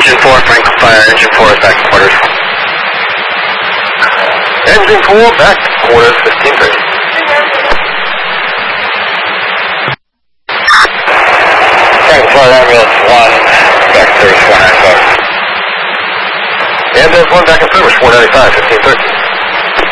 Engine 4, Franklin Fire, Engine 4 is back to quarters. Engine 4 back to quarters, 1530. Franklin Fire, Ambulance 1, back to service 495. Ambulance 1 back in service, 495, 1530.